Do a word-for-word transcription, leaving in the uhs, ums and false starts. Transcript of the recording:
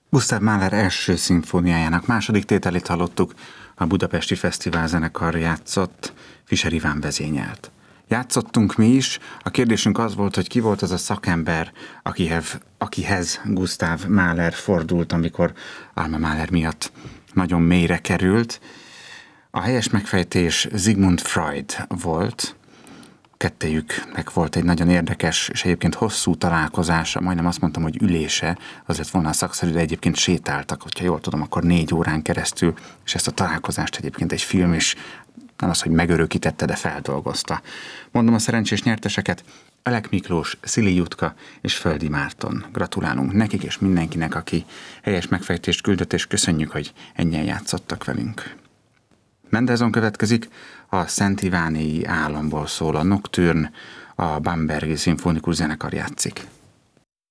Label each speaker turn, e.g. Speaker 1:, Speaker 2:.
Speaker 1: Gustav Mahler első szimfóniájának második tételét hallottuk, a Budapesti Fesztiválzenekar játszott, Fischer Iván vezényelt. Játszottunk mi is, a kérdésünk az volt, hogy ki volt az a szakember, akihez, akihez Gustav Mahler fordult, amikor Alma Mahler miatt nagyon mélyre került. A helyes megfejtés Sigmund Freud volt. Kettejüknek volt egy nagyon érdekes és egyébként hosszú találkozása, majdnem azt mondtam, hogy ülése, az lett volna a szakszerű, de egyébként sétáltak, hogyha jól tudom, akkor négy órán keresztül, és ezt a találkozást egyébként egy film is, nem az, hogy megörökítette, de feldolgozta. Mondom a szerencsés nyerteseket, Elek Miklós, Szili Jutka és Földi Márton. Gratulálunk nekik és mindenkinek, aki helyes megfejtést küldött, és köszönjük, hogy ennyien játszottak velünk. Mendelssohn következik, a Szent Ivánéi álomból szól a Nocturne, a Bambergi Szimfonikus Zenekar játszik.